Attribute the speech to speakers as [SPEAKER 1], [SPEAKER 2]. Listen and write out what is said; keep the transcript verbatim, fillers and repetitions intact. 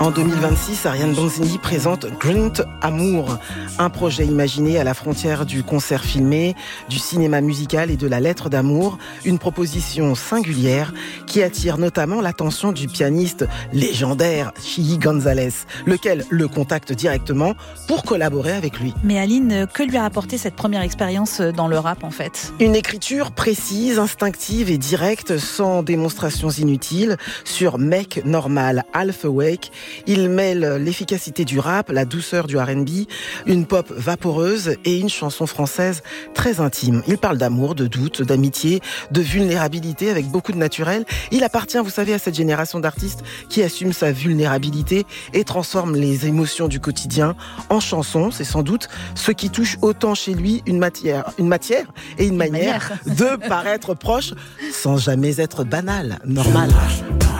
[SPEAKER 1] En deux mille vingt-six, Ariane Bonzini présente Grunt Amour, un projet imaginé à la frontière du concert filmé, du cinéma musical et de la lettre d'amour, une proposition singulière qui attire notamment l'attention du pianiste légendaire Chii González, lequel le contacte directement pour collaborer avec lui.
[SPEAKER 2] Mais Aline, que lui a apporté cette première expérience dans le rap en fait ?
[SPEAKER 1] Une écriture précise, instinctive et directe, sans démonstrations inutiles, sur Mec Normal, Half Awake. Il mêle l'efficacité du rap, la douceur du R and B, une pop vaporeuse et une chanson française très intime. Il parle d'amour, de doute, d'amitié, de vulnérabilité avec beaucoup de naturel. Il appartient, vous savez, à cette génération d'artistes qui assume sa vulnérabilité et transforme les émotions du quotidien en chansons. C'est sans doute ce qui touche autant chez lui une matière, une matière et une, une manière, manière de paraître proche sans jamais être banal, normal.